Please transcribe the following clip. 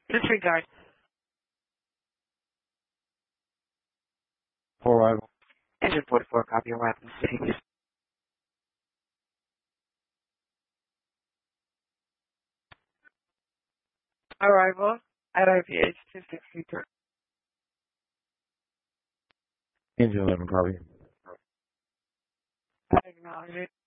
Disregard. For arrival. Engine 44, copy arrival. City. Arrival at IPH 263. Engine 11, copy. I acknowledge it.